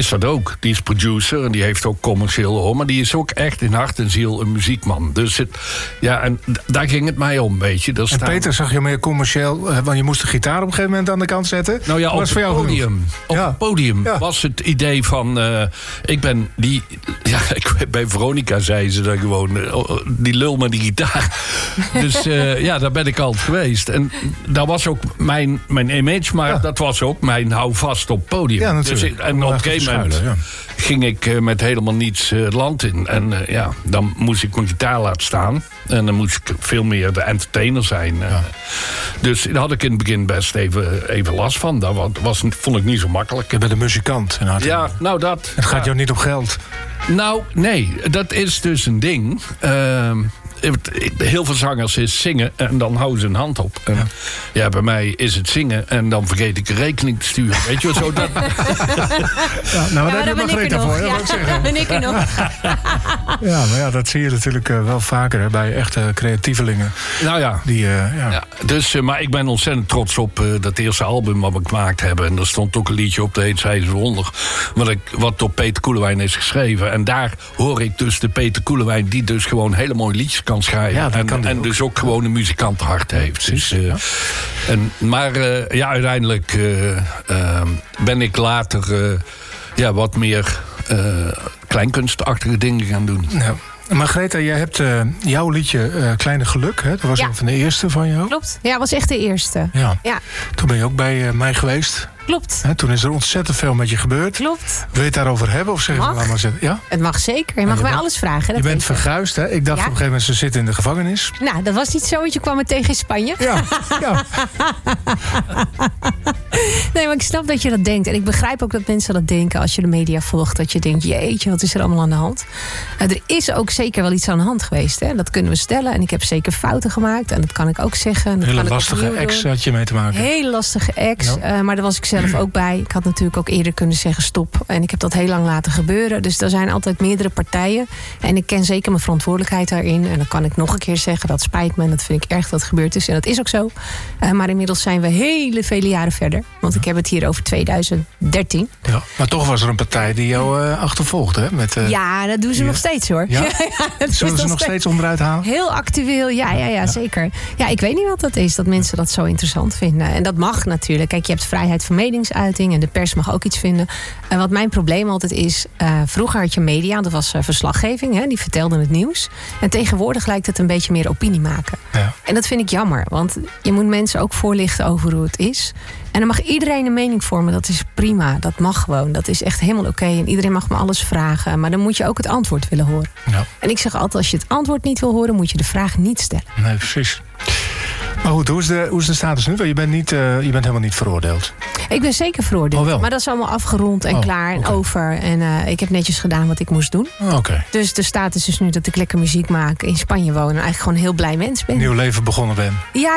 is dat ook. Die is producer en die heeft ook commercieel oor. Maar die is ook echt in hart en ziel een muziekman. Dus en daar ging het mij om, weet je. En Peter zag je meer commercieel, want je moest de gitaar op een gegeven moment aan de kant zetten. Nou ja, op het podium was het idee van... bij Veronica zei ze dan gewoon... die lul met die gitaar. Dus daar ben ik altijd geweest. En dat was ook mijn image, maar dat was ook mijn hou vast op het podium. Ja, natuurlijk. Dus en op een gegeven moment ging ik met helemaal niets het land in. En dan moest ik mijn gitaar laten staan. En dan moest ik veel meer de entertainer zijn. Dus daar had ik in het begin best even last van. Dat vond ik niet zo makkelijk. Je bent een muzikant. Dat... Het gaat jou niet om geld. Nou, nee. Dat is dus een ding. Heel veel zangers is zingen en dan houden ze een hand op. En bij mij is het zingen en dan vergeet ik een rekening te sturen. Weet je wat zo dat... daar heb je Margrethe voor, dat wil ik zeggen. Ben ik er nog. Maar dat zie je natuurlijk wel vaker bij echte creatievelingen. Nou ja. Dus, maar ik ben ontzettend trots op dat eerste album wat we gemaakt hebben. En er stond ook een liedje op, dat heet Zij is Wonder. Wat door Peter Koelewijn is geschreven. En daar hoor ik dus de Peter Koelewijn die dus gewoon hele mooie liedjes kan schrijven. En dus ook gewoon een muzikantenhart heeft. Dus, maar uiteindelijk ben ik later wat meer kleinkunstachtige dingen gaan doen. Ja. Margrethe, jij hebt jouw liedje Kleine Geluk. Hè? Dat was een van de eerste van jou. Klopt. Ja, was echt de eerste. Ja. Toen ben je ook bij mij geweest. Klopt. Toen is er ontzettend veel met je gebeurd. Klopt. Wil je het daarover hebben? Of zeg je laat maar zitten? Ja? Het mag zeker. Je mag mij alles vragen. Je bent verguisd, hè? Ik dacht op een gegeven moment, ze zitten in de gevangenis. Nou, dat was niet zo, want je kwam me tegen in Spanje. Ja. Nee, maar ik snap dat je dat denkt. En ik begrijp ook dat mensen dat denken als je de media volgt. Dat je denkt, jeetje, wat is er allemaal aan de hand? Er is ook zeker wel iets aan de hand geweest. Hè? Dat kunnen we stellen. En ik heb zeker fouten gemaakt. En dat kan ik ook zeggen. Een hele lastige ex had je mee te maken. Hele lastige ex. Maar daar was ik zelf ook bij. Ik had natuurlijk ook eerder kunnen zeggen stop. En ik heb dat heel lang laten gebeuren. Dus er zijn altijd meerdere partijen. En ik ken zeker mijn verantwoordelijkheid daarin. En dan kan ik nog een keer zeggen, dat spijt me. En dat vind ik erg dat het gebeurd is. En dat is ook zo. Maar inmiddels zijn we vele jaren verder. Want ik heb het hier over 2013. Ja, maar toch was er een partij die jou achtervolgde. Hè? Ja, dat doen ze nog steeds hoor. Ja? Zullen ze nog steeds onderuit halen? Heel actueel, ja, zeker. Ja, ik weet niet wat dat is, dat mensen dat zo interessant vinden. En dat mag natuurlijk. Kijk, je hebt vrijheid van meningsuiting en de pers mag ook iets vinden. Wat mijn probleem altijd is, vroeger had je media, dat was verslaggeving, hè, die vertelden het nieuws. En tegenwoordig lijkt het een beetje meer opinie maken. Ja. En dat vind ik jammer, want je moet mensen ook voorlichten over hoe het is. En dan mag iedereen een mening vormen, dat is prima. Dat mag gewoon, dat is echt helemaal oké. En iedereen mag me alles vragen, maar dan moet je ook het antwoord willen horen. Ja. En ik zeg altijd, als je het antwoord niet wil horen, moet je de vraag niet stellen. Nee, precies. Maar goed, hoe is de status nu? Je bent helemaal niet veroordeeld. Ik ben zeker veroordeeld. Maar dat is allemaal afgerond en klaar en over. En ik heb netjes gedaan wat ik moest doen. Okay. Dus de status is nu dat ik lekker muziek maak, in Spanje woon en eigenlijk gewoon een heel blij mens ben. Nieuw leven begonnen ben. Ja,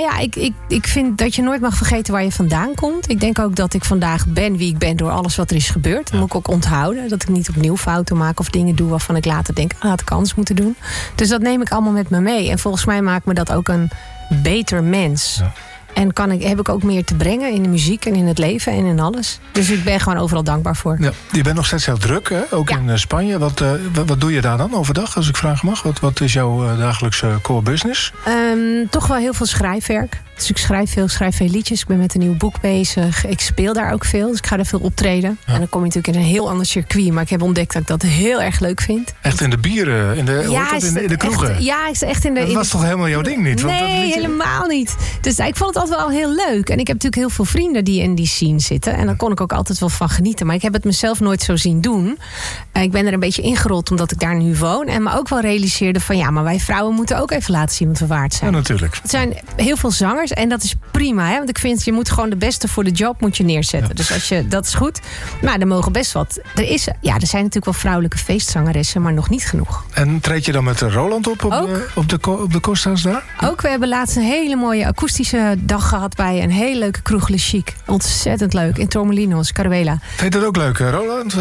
ik vind dat je nooit mag vergeten waar je vandaan komt. Ik denk ook dat ik vandaag ben wie ik ben door alles wat er is gebeurd. Dat moet ik ook onthouden. Dat ik niet opnieuw fouten maak of dingen doe waarvan ik later denk, had ik anders moeten doen. Dus dat neem ik allemaal met me mee. En volgens mij maakt me dat ook een beter mens. Ja. En heb ik ook meer te brengen in de muziek en in het leven en in alles. Dus ik ben gewoon overal dankbaar voor. Ja, je bent nog steeds heel druk, hè? Ook in Spanje. Wat doe je daar dan overdag, als ik vragen mag? Wat is jouw dagelijkse core business? Toch wel heel veel schrijfwerk. Dus ik schrijf veel liedjes. Ik ben met een nieuw boek bezig. Ik speel daar ook veel. Dus ik ga er veel optreden. Ja. En dan kom je natuurlijk in een heel ander circuit. Maar ik heb ontdekt dat ik dat heel erg leuk vind. Echt in de bieren? In de kroegen? Echt in de... Dat was toch helemaal jouw ding niet? Nee, helemaal niet. Dus ik vond het altijd wel heel leuk. En ik heb natuurlijk heel veel vrienden die in die scene zitten. En daar kon ik ook altijd wel van genieten. Maar ik heb het mezelf nooit zo zien doen. Ik ben er een beetje ingerold omdat ik daar nu woon. En me ook wel realiseerde van maar wij vrouwen moeten ook even laten zien wat we waard zijn. Ja, natuurlijk. Het zijn heel veel zangers. En dat is prima, hè? Want ik vind, je moet gewoon de beste voor de job moet je neerzetten. Ja. Dus dat is goed. Maar er mogen best wat. Er zijn natuurlijk wel vrouwelijke feestzangeressen, maar nog niet genoeg. En treed je dan met Roland op de Costa's daar? Ook, we hebben laatst een hele mooie akoestische dag gehad bij een hele leuke kroeg Le Chic. Ontzettend leuk. In Torremolinos, Caruela. Vind je dat ook leuk, Roland?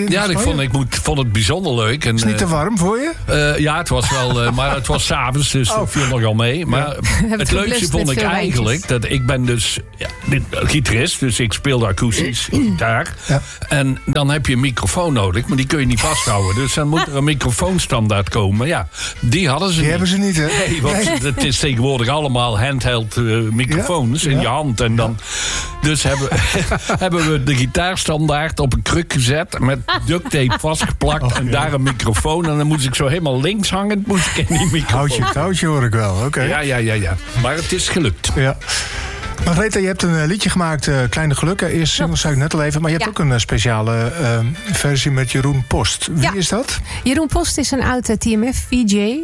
Ik vond het bijzonder leuk. En, is het niet te warm voor je? Ja, het was wel, maar het was 's avonds, dus dat viel nog wel mee. Maar het leukste vond ik eigenlijk, ik ben dus gitarist, dus ik speel de akoestisch gitaar. Ja. En dan heb je een microfoon nodig, maar die kun je niet vasthouden. Dus dan moet er een microfoonstandaard komen. Ja, die hadden ze niet. Hebben ze niet, hè? Nee, want het is tegenwoordig allemaal handheld microfoons in je hand. En dan, dus hebben we de gitaarstandaard op een kruk gezet, met duct tape vastgeplakt en daar een microfoon. En dan moest ik zo helemaal links hangen, moest ik in die microfoon. Touwtje hoor ik wel, oké. Ja. Maar het is gelukt. Ja. Margaretha, je hebt een liedje gemaakt, Kleine Gelukken. Eerst singles zei ik net al even, maar je hebt ook een speciale versie met Jeroen Post. Wie is dat? Jeroen Post is een oude TMF-VJ.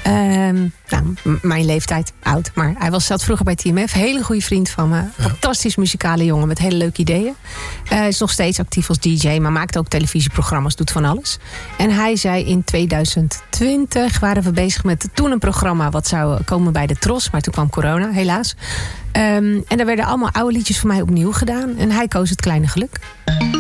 Mijn leeftijd oud, maar hij zat vroeger bij TMF. Hele goede vriend van me. Fantastisch muzikale jongen met hele leuke ideeën. Is nog steeds actief als DJ, maar maakt ook televisieprogramma's, doet van alles. En hij zei in 2020 waren we bezig met toen een programma wat zou komen bij de Tros, maar toen kwam corona, helaas. En er werden allemaal oude liedjes voor mij opnieuw gedaan. En hij koos Het Kleine Geluk.